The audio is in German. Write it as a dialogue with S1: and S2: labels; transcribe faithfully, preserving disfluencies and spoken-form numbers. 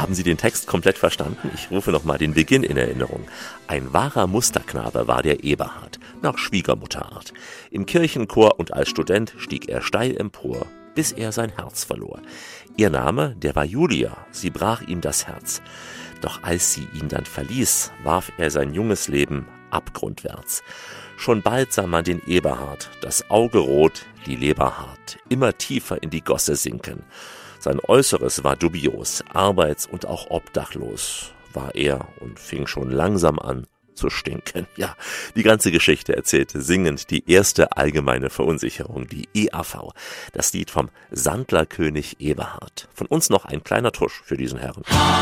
S1: Haben Sie den Text komplett verstanden? Ich rufe nochmal den Beginn in Erinnerung. Ein wahrer Musterknabe war der Eberhard, nach Schwiegermutterart. Im Kirchenchor und als Student stieg er steil empor, bis er sein Herz verlor. Ihr Name, der war Julia, sie brach ihm das Herz. Doch als sie ihn dann verließ, warf er sein junges Leben abgrundwärts. Schon bald sah man den Eberhard, das Auge rot, die Leber hart, immer tiefer in die Gosse sinken. Sein Äußeres war dubios, arbeits- und auch obdachlos war er und fing schon langsam an zu stinken. Ja, die ganze Geschichte erzählte singend die erste allgemeine Verunsicherung, die E A V. Das Lied vom Sandlerkönig Eberhard. Von uns noch ein kleiner Tusch für diesen Herrn.